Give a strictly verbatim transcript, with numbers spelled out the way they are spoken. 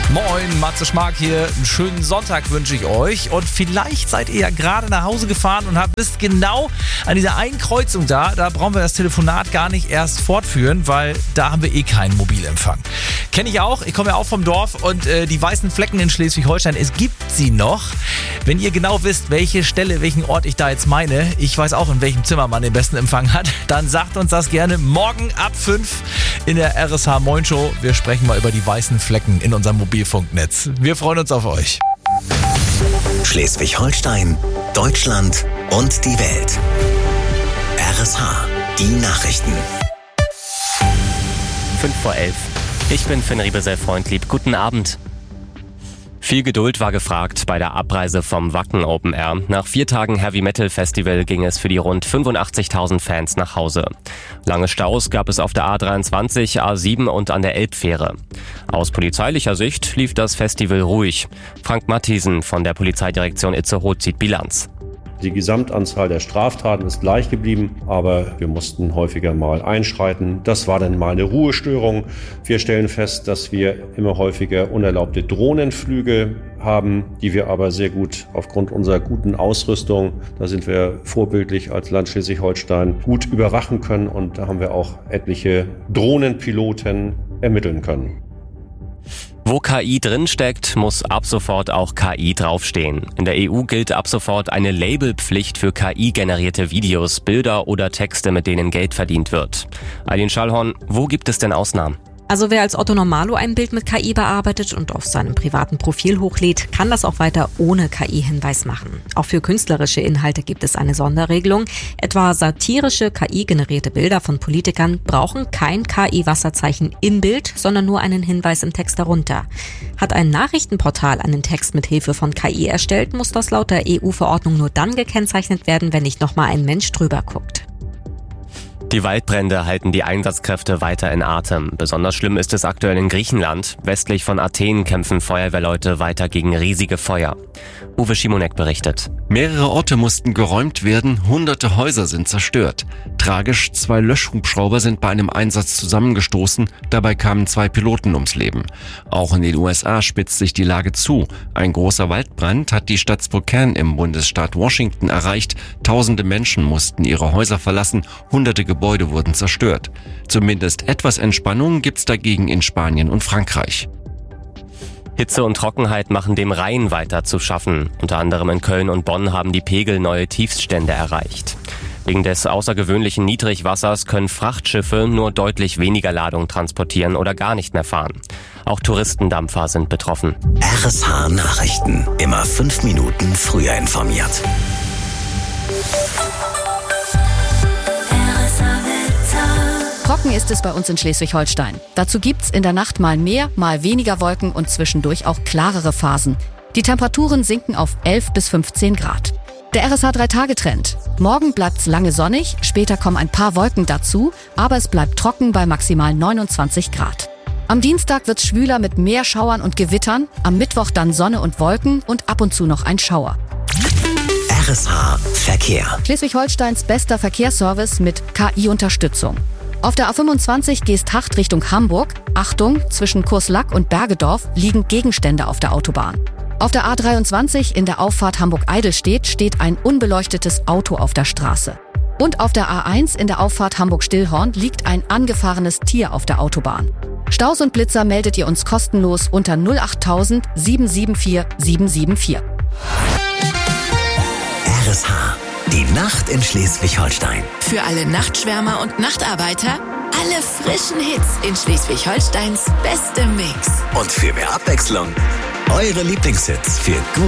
Moin, Matze Schmark hier. Einen schönen Sonntag wünsche ich euch. Und vielleicht seid ihr ja gerade nach Hause gefahren und habt bis genau an dieser einen Kreuzung da. Da brauchen wir das Telefonat gar nicht erst fortführen, weil da haben wir eh keinen Mobilempfang. Kenne ich auch. Ich komme ja auch vom Dorf und äh, die weißen Flecken in Schleswig-Holstein, es gibt sie noch. Wenn ihr genau wisst, welche Stelle, welchen Ort ich da jetzt meine, ich weiß auch, in welchem Zimmer man den besten Empfang hat, dann sagt uns das gerne morgen ab fünf in der R S H Moin Show. Wir sprechen mal über die weißen Flecken in unserem Mobilfunknetz. Wir freuen uns auf euch. Schleswig-Holstein, Deutschland und die Welt. R S H, die Nachrichten. fünf vor elf. Ich bin Finn Riebesell-Freundlieb. Guten Abend. Viel Geduld war gefragt bei der Abreise vom Wacken Open Air. Nach vier Tagen Heavy Metal Festival ging es für die rund fünfundachtzigtausend Fans nach Hause. Lange Staus gab es auf der A dreiundzwanzig, A sieben und an der Elbfähre. Aus polizeilicher Sicht lief das Festival ruhig. Frank Mathiesen von der Polizeidirektion Itzehoe zieht Bilanz. Die Gesamtanzahl der Straftaten ist gleich geblieben, aber wir mussten häufiger mal einschreiten. Das war dann mal eine Ruhestörung. Wir stellen fest, dass wir immer häufiger unerlaubte Drohnenflüge haben, die wir aber sehr gut aufgrund unserer guten Ausrüstung, da sind wir vorbildlich als Land Schleswig-Holstein, gut überwachen können und da haben wir auch etliche Drohnenpiloten ermitteln können. Wo K I drinsteckt, muss ab sofort auch K I draufstehen. In der E U gilt ab sofort eine Labelpflicht für K I-generierte Videos, Bilder oder Texte, mit denen Geld verdient wird. Eileen Schallhorn, wo gibt es denn Ausnahmen? Also wer als Otto Normalo ein Bild mit K I bearbeitet und auf seinem privaten Profil hochlädt, kann das auch weiter ohne K I-Hinweis machen. Auch für künstlerische Inhalte gibt es eine Sonderregelung. Etwa satirische K I-generierte Bilder von Politikern brauchen kein K I-Wasserzeichen im Bild, sondern nur einen Hinweis im Text darunter. Hat ein Nachrichtenportal einen Text mit Hilfe von K I erstellt, muss das laut der E U-Verordnung nur dann gekennzeichnet werden, wenn nicht nochmal ein Mensch drüber guckt. Die Waldbrände halten die Einsatzkräfte weiter in Atem. Besonders schlimm ist es aktuell in Griechenland. Westlich von Athen kämpfen Feuerwehrleute weiter gegen riesige Feuer. Uwe Schimonek berichtet. Mehrere Orte mussten geräumt werden, hunderte Häuser sind zerstört. Tragisch, zwei Löschhubschrauber sind bei einem Einsatz zusammengestoßen, dabei kamen zwei Piloten ums Leben. Auch in den U S A spitzt sich die Lage zu. Ein großer Waldbrand hat die Stadt Spokane im Bundesstaat Washington erreicht. Tausende Menschen mussten ihre Häuser verlassen, hunderte Gebäude wurden zerstört. Zumindest etwas Entspannung gibt's dagegen in Spanien und Frankreich. Hitze und Trockenheit machen dem Rhein weiter zu schaffen. Unter anderem in Köln und Bonn haben die Pegel neue Tiefststände erreicht. Wegen des außergewöhnlichen Niedrigwassers können Frachtschiffe nur deutlich weniger Ladung transportieren oder gar nicht mehr fahren. Auch Touristendampfer sind betroffen. R S H Nachrichten. Immer fünf Minuten früher informiert. Trocken ist es bei uns in Schleswig-Holstein. Dazu gibt's in der Nacht mal mehr, mal weniger Wolken und zwischendurch auch klarere Phasen. Die Temperaturen sinken auf elf bis fünfzehn Grad. Der R S H drei Tage Trend. Morgen bleibt's lange sonnig, später kommen ein paar Wolken dazu, aber es bleibt trocken bei maximal neunundzwanzig Grad. Am Dienstag wird's schwüler mit mehr Schauern und Gewittern, am Mittwoch dann Sonne und Wolken und ab und zu noch ein Schauer. R S H Verkehr. Schleswig-Holsteins bester Verkehrsservice mit K I-Unterstützung. Auf der A fünfundzwanzig Geest-Hacht Richtung Hamburg. Achtung, zwischen Kurslack und Bergedorf liegen Gegenstände auf der Autobahn. Auf der A dreiundzwanzig in der Auffahrt Hamburg-Eidelstedt steht ein unbeleuchtetes Auto auf der Straße. Und auf der A eins in der Auffahrt Hamburg-Stillhorn liegt ein angefahrenes Tier auf der Autobahn. Staus und Blitzer meldet ihr uns kostenlos unter null acht tausend sieben sieben vier sieben sieben vier. R S H. Die Nacht in Schleswig-Holstein. Für alle Nachtschwärmer und Nachtarbeiter, alle frischen Hits in Schleswig-Holsteins bestem Mix. Und für mehr Abwechslung, eure Lieblingshits für gut